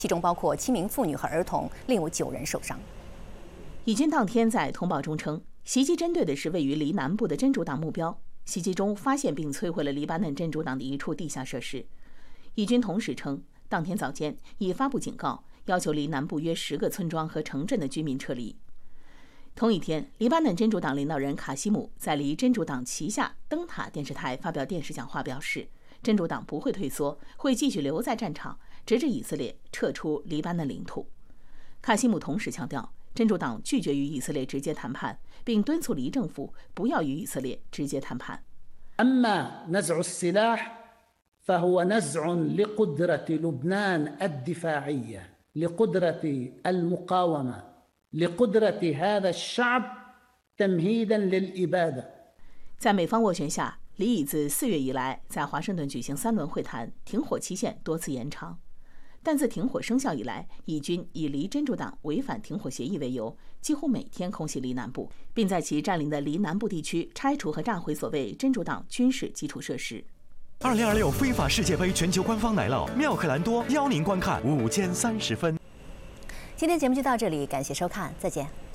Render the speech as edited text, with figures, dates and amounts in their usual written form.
其中包括7名妇女和儿童，另有9人受伤。 以军当天在通报中称，袭击针对的是位于黎南部的真主党目标。袭击中发现并摧毁了黎巴嫩真主党的一处地下设施。以军同时称，当天早间已发布警告，要求黎南部约10个村庄和城镇的居民撤离。同一天，黎巴嫩真主党领导人卡西姆在离真主党旗下灯塔电视台发表电视讲话，表示真主党不会退缩，会继续留在战场，直至以色列撤出黎巴嫩领土。卡西姆同时强调，真主党拒绝与以色列直接谈判，并敦促黎政府不要与以色列直接谈判。 أما نزع السلاح فهو نزع لقدرة لبنان الدفاعية، لقدرة المقاومة، لقدرة هذا الشعب تمهيدا للإبادة。 在美方斡旋下，黎以自4月以来在华盛顿举行3轮会谈，停火期限多次延长。但自停火生效以来，以军以黎真主党违反停火协议为由，几乎每天空袭黎南部，并在其占领的黎南部地区拆除和炸毁所谓真主党军事基础设施。 2026非法世界杯全球官方奶酪妙可蓝多邀您观看5:30。 今天节目就到这里，感谢收看，再见。